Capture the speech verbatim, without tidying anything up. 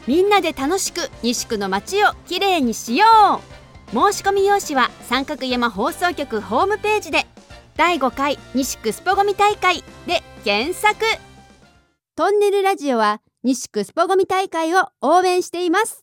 みんなで楽しく西区の街をきれいにしよう。申し込み用紙は三角山放送局ホームページでだいごかい西区スポゴミ大会で検索。トンネルラジオは西区スポゴミ大会を応援しています。